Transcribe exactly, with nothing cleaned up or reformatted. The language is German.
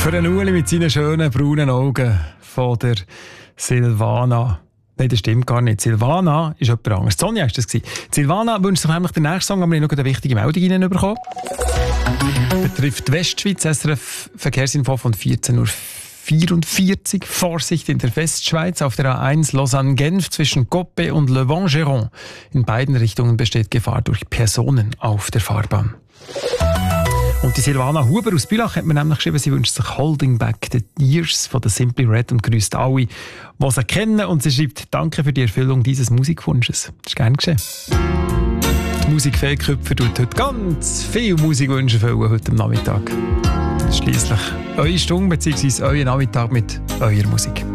Für den Uli mit seinen schönen braunen Augen von der Silvana. Nein, das stimmt gar nicht. Silvana ist jemand anderes. Sonja war das. Silvana wünscht sich nämlich den nächsten Song, aber wir haben noch eine wichtige Meldung reinbekommen. Betrifft Westschweiz, S R F Verkehrsinfo von vierzehn Uhr vierundvierzig. Vorsicht in der Westschweiz auf der A eins Lausanne-Genf zwischen Coppe und Le Vent-Géron. In beiden Richtungen besteht Gefahr durch Personen auf der Fahrbahn. Und die Silvana Huber aus Bülach hat mir nämlich geschrieben, sie wünscht sich Holding Back the Years von der Simply Red und grüßt alle, die sie kennen. Und sie schreibt, danke für die Erfüllung dieses Musikwunsches. Das ist gern geschehen. Die Musikfehlköpfe tut heute ganz viel Musikwünsche erfüllen heute am Nachmittag. Schliesslich eure Stunde bzw. euer Nachmittag mit eurer Musik.